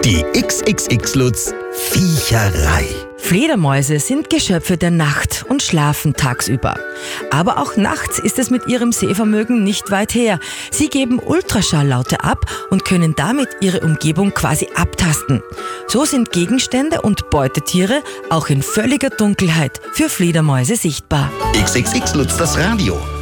Die XXX-Lutz Viecherei. Fledermäuse sind Geschöpfe der Nacht und schlafen tagsüber. Aber auch nachts ist es mit ihrem Sehvermögen nicht weit her. Sie geben Ultraschalllaute ab und können damit ihre Umgebung quasi abtasten. So sind Gegenstände und Beutetiere auch in völliger Dunkelheit für Fledermäuse sichtbar. XXX-Lutz das Radio.